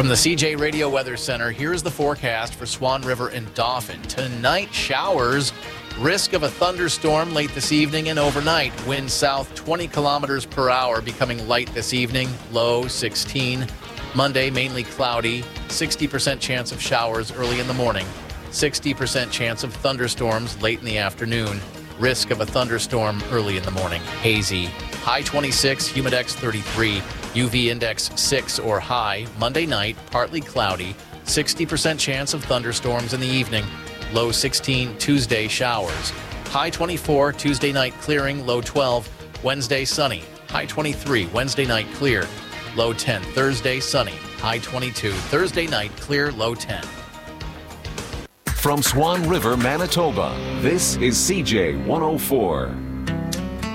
From the CJ Radio Weather Center, here's the forecast for Swan River and Dauphin. Tonight, showers. Risk of a thunderstorm late this evening and overnight. Wind south 20 kilometers per hour, becoming light this evening. Low 16. Monday, mainly cloudy. 60% chance of showers early in the morning. 60% chance of thunderstorms late in the afternoon. Risk of a thunderstorm early in the morning. Hazy. High 26, humidex 33. UV index 6 or high. Monday night, partly cloudy. 60% chance of thunderstorms in the evening. Low 16, Tuesday showers. High 24, Tuesday night clearing. Low 12, Wednesday sunny. High 23, Wednesday night clear. Low 10, Thursday sunny. High 22, Thursday night clear. Low 10. From Swan River, Manitoba, this is CJ 104.